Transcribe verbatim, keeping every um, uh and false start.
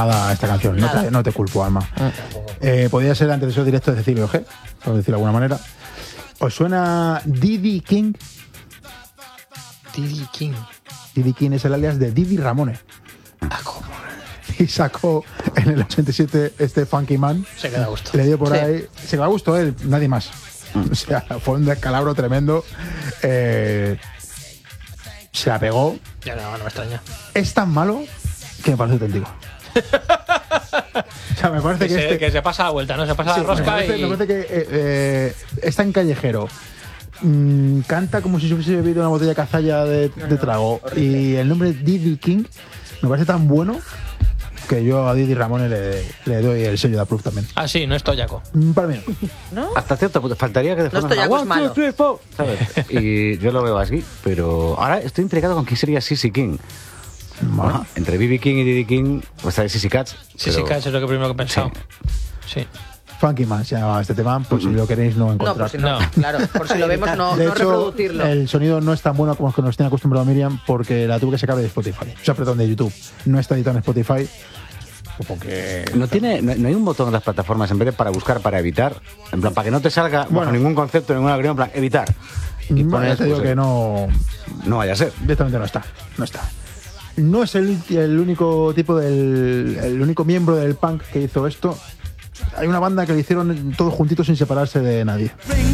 nada esta canción, no te, no te culpo, Alma. Eh, podría ser el antecesor directo de Cecilio G, por decirlo de alguna manera. ¿Os suena Diddy King? Diddy King. Diddy King es el alias de Diddy Ramone. Ah, ¿cómo? Y sacó en el ochenta y siete este Funky Man. Se queda a gusto. Le dio por Sí. ahí. Se quedó a gusto él, nadie más. O sea, fue un descalabro tremendo. Eh, se la pegó. Ya no, no me extraña. Es tan malo que me parece auténtico. O sea, me parece Que, que, se, este. que se pasa la vuelta, ¿no? Se pasa Sí, la rosca me parece, y... me parece que eh, eh, es tan callejero. Mm, canta como si se hubiese bebido una botella de cazalla de, de trago. Y el nombre Diddy King me parece tan bueno que yo a Diddy Ramone le, le doy el sello de approve también. Ah, sí, no es Toyaco. Mm, Para mí ¿No? Hasta cierto punto. Faltaría que de No forma estoy one, es malo. two, three, four, ¿sabes? Y yo lo veo así, pero ahora estoy intrigado con quién sería Sissy King. Bueno. Ajá, entre B B King y Diddy King, pues está Sissy Catch. Sí, sí, Catch es lo que primero que he pensado. Sí. Funky Man se llama este tema, pues si lo queréis no No, encontrar. por si no, No. claro, por si lo vemos, no, De no hecho, reproducirlo. el sonido no es tan bueno como el que nos tiene acostumbrado Miriam porque la tuve que sacar de Spotify. O sea, perdón, de YouTube. No está editado en Spotify. Porque No, tiene, no, no hay un botón en las plataformas en vez de para buscar, para evitar. En plan, para que no te salga Bueno. bajo ningún concepto, ninguna agresión, en plan, evitar. Y Bueno, ya pones, te digo pues, que no. no vaya a ser. Directamente no está. No está. No es el, el único tipo del. El único miembro del punk que hizo esto. Hay una banda que lo hicieron todos juntitos sin separarse de nadie.